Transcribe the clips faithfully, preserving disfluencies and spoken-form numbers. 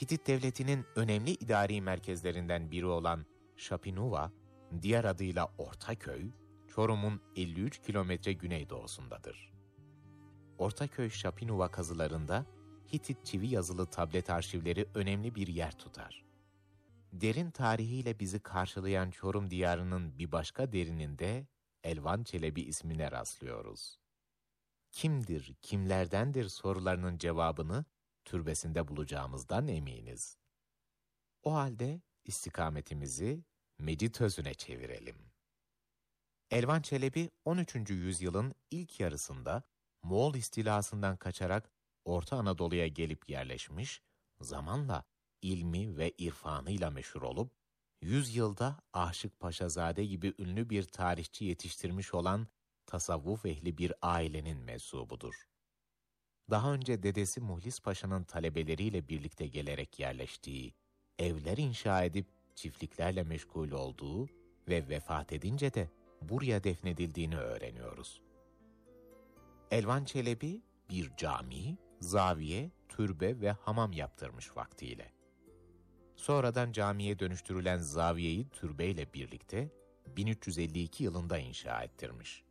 Hitit devletinin önemli idari merkezlerinden biri olan Şapinuva, diğer adıyla Ortaköy, Çorum'un elli üç kilometre güneydoğusundadır. Ortaköy Şapinuva kazılarında Hitit çivi yazılı tablet arşivleri önemli bir yer tutar. Derin tarihiyle bizi karşılayan Çorum diyarının bir başka derininde Elvan Çelebi ismine rastlıyoruz. Kimdir, kimlerdendir sorularının cevabını türbesinde bulacağımızdan eminiz. O halde istikametimizi Meditözü'ne çevirelim. Elvan Çelebi on üçüncü yüzyılın ilk yarısında Moğol istilasından kaçarak Orta Anadolu'ya gelip yerleşmiş, zamanla ilmi ve irfanıyla meşhur olup, yüzyılda Aşık Paşazade gibi ünlü bir tarihçi yetiştirmiş olan tasavvuf ehli bir ailenin mensubudur. Daha önce dedesi Muhlis Paşa'nın talebeleriyle birlikte gelerek yerleştiği, evler inşa edip çiftliklerle meşgul olduğu ve vefat edince de buraya defnedildiğini öğreniyoruz. Elvan Çelebi bir cami, zaviye, türbe ve hamam yaptırmış vaktiyle. Sonradan camiye dönüştürülen zaviyeyi türbeyle birlikte bin üç yüz elli iki yılında inşa ettirmiş.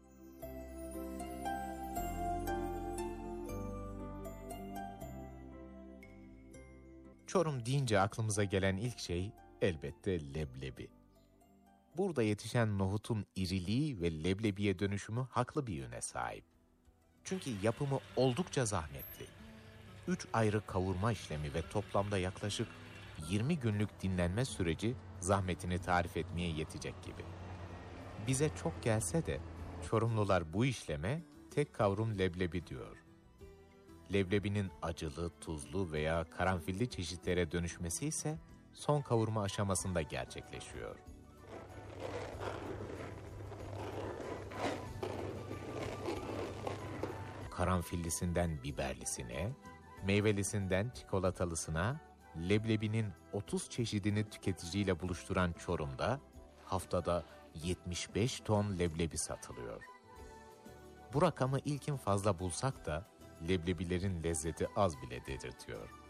Çorum deyince aklımıza gelen ilk şey elbette leblebi. Burada yetişen nohutun iriliği ve leblebiye dönüşümü haklı bir yöne sahip. Çünkü yapımı oldukça zahmetli. Üç ayrı kavurma işlemi ve toplamda yaklaşık yirmi günlük dinlenme süreci zahmetini tarif etmeye yetecek gibi. Bize çok gelse de Çorumlular bu işleme tek kavrum leblebi diyor. Leblebinin acılı, tuzlu veya karanfilli çeşitlere dönüşmesi ise son kavurma aşamasında gerçekleşiyor. Karanfillisinden biberlisine, meyvelisinden çikolatalısına, leblebinin otuz çeşidini tüketiciyle buluşturan Çorum'da haftada yetmiş beş ton leblebi satılıyor. Bu rakamı ilkin fazla bulsak da leblebilerin lezzeti az bile dedirtiyor.